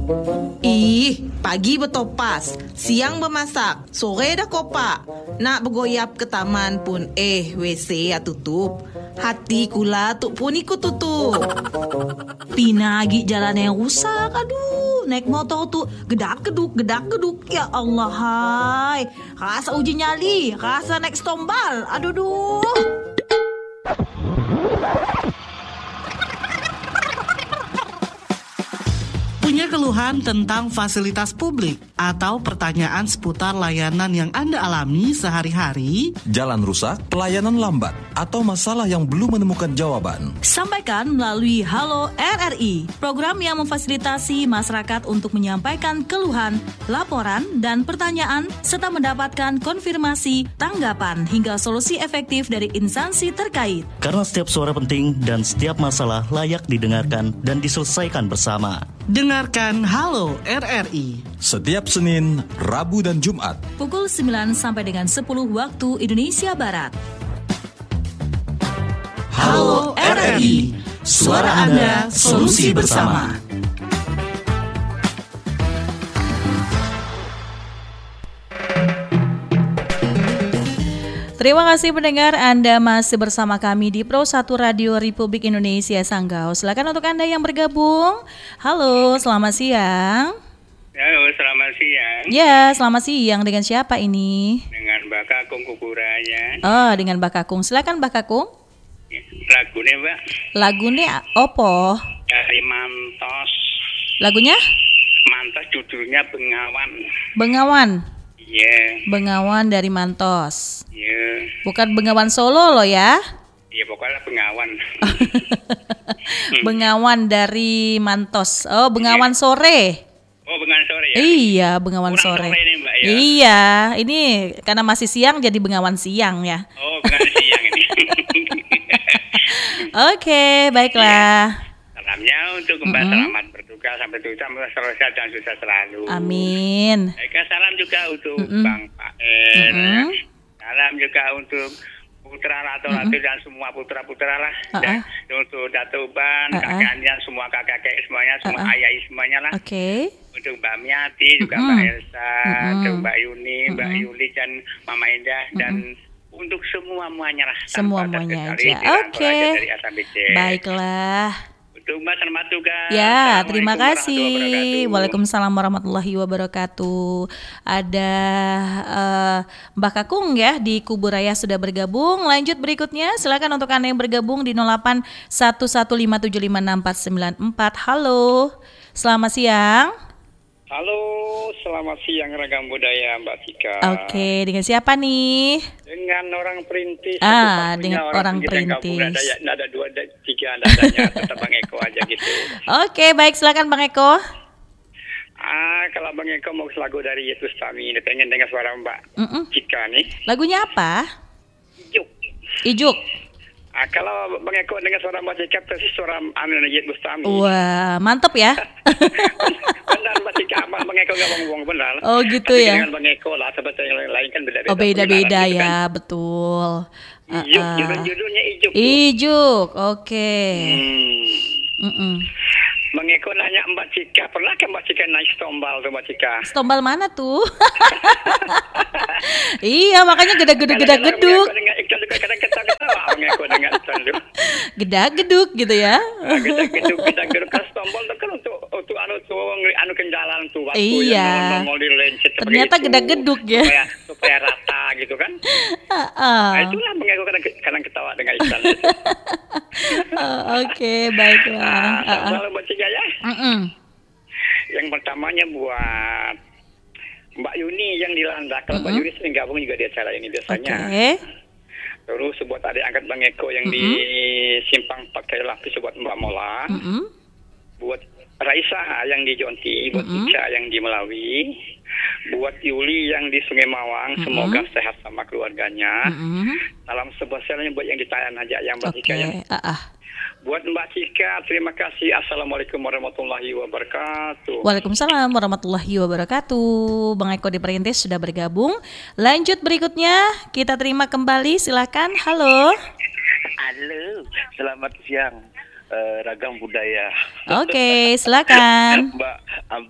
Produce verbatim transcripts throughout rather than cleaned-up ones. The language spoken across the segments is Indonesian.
Ih, pagi betopas, siang bemasak, sore dah kopak. Nak bergoyap ke taman pun eh W C ya tutup. Hati kula tu pun ikut tutup. Pinagi jalan yang rusak, aduh. Naik motor tu gedak-geduk, gedak-geduk. Ya Allah, hai. Rasa uji nyali, rasa naik stombal. Aduh, duh. Punya keluhan tentang fasilitas publik atau pertanyaan seputar layanan yang Anda alami sehari-hari? Jalan rusak, pelayanan lambat, atau masalah yang belum menemukan jawaban? Sampaikan melalui Halo R R I, program yang memfasilitasi masyarakat untuk menyampaikan keluhan, laporan, dan pertanyaan, serta mendapatkan konfirmasi, tanggapan, hingga solusi efektif dari instansi terkait. Karena setiap suara penting dan setiap masalah layak didengarkan dan diselesaikan bersama. Dengarkan Halo R R I setiap Senin, Rabu, dan Jumat pukul sembilan sampai dengan sepuluh waktu Indonesia Barat. Halo R R I, suara Anda, solusi bersama. Terima kasih pendengar, Anda masih bersama kami di Pro satu Radio Republik Indonesia Sanggau. Silakan untuk Anda yang bergabung. Halo, selamat siang. Halo, selamat siang. Ya, selamat siang. Dengan siapa ini? Dengan Mbak Kakung Kukuraya. Oh, dengan Mbak Kakung. Silakan Mbak Kakung. Ya, lagunya Mbak. Lagunya opo? Dari Mantos. Lagunya? Mantos judulnya Bengawan. Bengawan. Iya. Yeah. Bengawan dari Mantos. Iya. Yeah. Bukan Bengawan Solo loh ya? Iya, pokoknya Bengawan. Bengawan dari Mantos. Oh, Bengawan yeah. Sore. Oh, Bengawan Sore ya? Iya, Bengawan Kurang Sore. sore ini, Mbak, ya? Iya, ini karena masih siang jadi Bengawan siang ya. Oh, Bengawan siang ini. Oke, baiklah. Salamnya untuk Mbak mm-hmm. selamat bertugas sampai tugas selesai dan sukses selalu. Amin. Baik, salam juga untuk mm-hmm. Bang Paer. Mm-hmm. Salam juga untuk putra atau ratu mm-hmm. dan semua putra-putra lah. Uh-uh. Dan untuk Datuban, uh-uh. kakaknya, semua kakak-kakak semuanya, semua uh-uh. ayah semuanya lah. Oke. Okay. Untuk Mbak Miati, juga mm-hmm. Mbak Elsa, mm-hmm. untuk Mbak Yuni, mm-hmm. Mbak Yuli, dan Mama Indah, mm-hmm. dan untuk semua muanya lah. Semua muanya aja. Oke. Okay. Baiklah. Untuk Mbak selamat tugas. Ya, terima kasih. Waalaikumsalam warahmatullahi wabarakatuh. Ada uh, Mbak Kakung ya di Kuburaya sudah bergabung. Lanjut berikutnya, silakan untuk Anda yang bergabung di nol delapan satu satu lima tujuh lima enam empat sembilan empat. Halo, selamat siang. Halo, selamat siang Ragam Budaya Mbak Tika. Oke, dengan siapa nih? Dengan orang Perintis. Ah, dengan orang, orang Perintis. Ada, ada dua, ada tiga nadanya, tetap Bang Eko aja gitu. Oke, baik, silakan Bang Eko. Ah, kalau Bang Eko mau lagu dari Yesus Kami, pengen dengar suara Mbak Mm-mm. Tika nih. Lagunya apa? Ijuk. Ijuk. Ah, kalau Bang Eko dengar suara Mbak Tika persis suara Amin Yesus Kami. Wah, mantep ya. Benar Mbak Tika, Bang Eko nggak bohong benar. Oh gitu tapi ya. Dengan Bang Eko lah, sebetulnya yang lain kan beda-beda. Oh beda-beda ya, gitu kan. Betul. Ijuk, uh, uh. judulnya Ijuk. Ijuk, oke. Okay. Hmm. Bang Eko nanya Mbak Cika, pernah ke Mbak Cika naik stombal tuh Mbak Cika? Stombal mana tuh? Iya, makanya gedak-geduk gedak-geduk. Gedak-geduk gitu ya. Gedak-geduk gedak-geduk kan stombal tuh kan untuk untuk anu tuh anu kenjalan tuh waktu iya. nongol di lenset. Ternyata gedak-geduk ya. Supaya, supaya rata gitu kan. Uh-uh. Nah, itulah Bang Eko kadang-kadang ketawa dengan Iksan itu. Oh, oke, okay, baiklah. Uh, uh-uh. Mbak Cika ya. Uh-uh. Yang pertamanya buat Mbak Yuni yang di Landak. Kalau uh-uh. Mbak Yuni sering gabung juga di acara ini biasanya. Okay. Terus buat adik angkat Bang Eko yang uh-uh. di Simpang Pakai Lapis buat Mbak Mola. Uh-uh. Buat Raisa yang di Jonti, buat uh-uh. Ica yang di Melawi, buat Yuli yang di Sungai Mawang, uh-uh. semoga sehat sama keluarganya. Uh-uh. Salam sebesarnya buat yang di Tayan aja yang Mbak Cika okay. ya. Uh-uh. Buat Mbak Cika, terima kasih. Assalamualaikum warahmatullahi wabarakatuh. Waalaikumsalam warahmatullahi wabarakatuh. Bang Eko di Perintis sudah bergabung. Lanjut berikutnya, kita terima kembali. Silakan. Halo. Halo, selamat siang. Uh, Ragam Budaya. Oke, okay, silakan. Mbak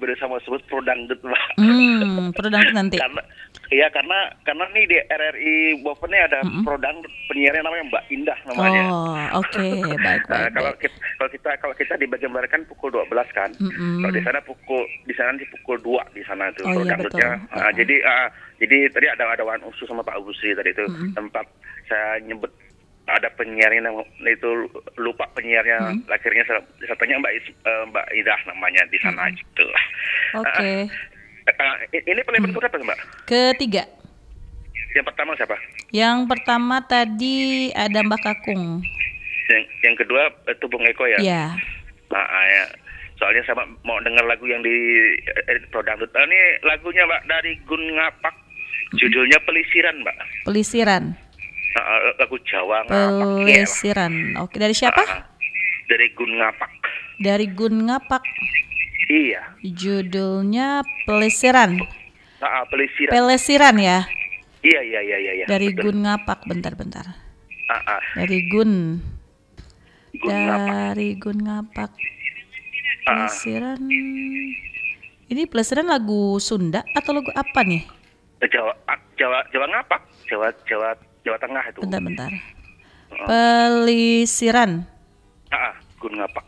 bersama sebut pro dangdut, Mbak. Hmm, pro dangdut nanti. Karena iya karena karena nih di R R I Bogor nih ada mm-hmm. pro dangdut penyiarnya namanya Mbak Indah namanya. Oh, oke, okay. baik baik. Nah, kalau baik. kita kalau kita kalau kita di bagian barat kan pukul dua belas kan. Mm-hmm. Kalau di sana pukul di sana di pukul dua di sana tuh oh, pro iya, dangdutnya. betul. Nah, uh, jadi uh, jadi tadi ada ada Wan Usu sama Pak Agusri tadi itu mm-hmm. tempat saya nyebut ada penyiarnya itu lupa penyiarnya hmm. akhirnya satunya Mbak Is, uh, Mbak Idah namanya di sana hmm. gitu. Oke. Okay. Uh, uh, ini penelpon hmm. berapa Mbak? Ketiga. Yang pertama siapa? Yang pertama tadi ada Mbak Kakung. Yang yang kedua itu Bung Eko ya? Iya. Nah, ya. Soalnya sama mau dengar lagu yang di eh, Pro Dangdut. Uh, ini lagunya Mbak dari Gun Ngapak. Judulnya Pelisiran Mbak. Pelisiran. Uh, lagu Jawa Ngapak. Pelesiran. Ya. Oke, dari siapa? Uh, dari Gun Ngapak. Dari Gun Ngapak. Iya. Judulnya Pelesiran. Uh, pelesiran. Pelesiran ya. Iya iya iya iya. Dari betul. Gun Ngapak, bentar-bentar. Uh, uh. Dari Gun. Gun dari Ngapak. Gun Ngapak. Pelesiran. Uh. Ini Pelesiran lagu Sunda atau lagu apa nih? Jawa Jawa Jawa Ngapak. Jawa Jawa Jawa Tengah itu. Bentar-bentar. Uh. Pelisiran. Ah, uh, Gun Ngapak.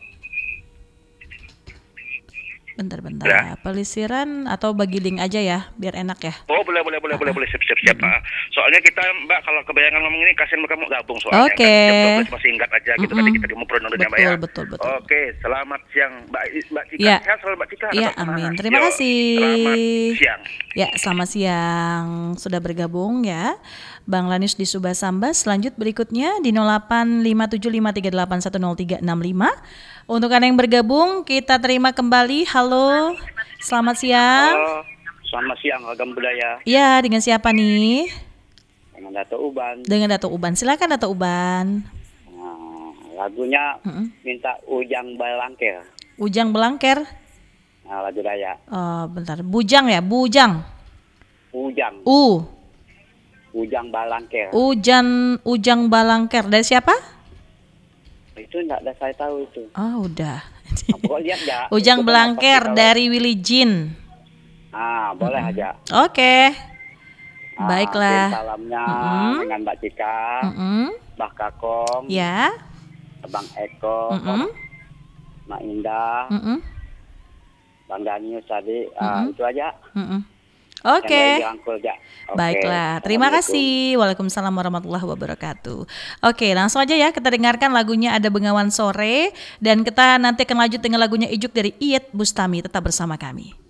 Bentar-bentar. Ya. Pelisiran atau Bagiling aja ya, biar enak ya. Oh, boleh boleh boleh uh. boleh boleh siap-siap siap. Mm-hmm. Soalnya kita Mbak kalau kebayangan ngomong ini kasihan kamu gabung soalnya. Oke. Okay. Kan, masih ingat aja gitu mm-hmm. tadi kita di mau pronodnya Mbak ya. Betul betul betul. Oke, okay, selamat siang Mbak Mbak Cika. Ya. Sehat selalu Mbak Cika. Iya, amin. Terima Yo, kasih. Selamat siang. Ya, selamat siang. Sudah bergabung ya. Bang Lanius di Subah Sambas. Lanjut berikutnya di nol delapan lima tujuh lima tiga delapan satu nol tiga enam lima. Untuk Anda yang bergabung, kita terima kembali. Halo, selamat siang. Halo, selamat siang, Lagam Budaya. Ya, dengan siapa nih? Dengan Dato Uban. Dengan Dato Uban, silakan Dato Uban. Nah, lagunya mm-hmm. minta Ujang Balangker. Ujang Belangker? Nah, lagu Daya. Oh, bentar, Bujang ya, Bujang. Ujang. U. Ujang Balangker. Ujan Ujang Balangker. Dari siapa? Itu enggak ada saya tahu itu. Oh, udah. Aku lihat ya. Ujang Belangker dari Willy Jin. Ah, boleh mm-hmm. aja. Oke. Okay. Ah, baiklah. Salamnya mm-hmm. dengan Mbak Cika, mm-hmm. Mbak Kakong, ya, Bang Eko, mm-hmm. Mak Indah, mm-hmm. Bang Danius tadi. Mm-hmm. Ah, itu aja. Mm-hmm. Oke. Okay. Okay. Baiklah, terima kasih. Waalaikumsalam warahmatullahi wabarakatuh. Oke, langsung aja ya kita dengarkan lagunya Ada Bengawan Sore. Dan kita nanti akan lanjut dengan lagunya Ijuk dari Iyet Bustami. Tetap bersama kami.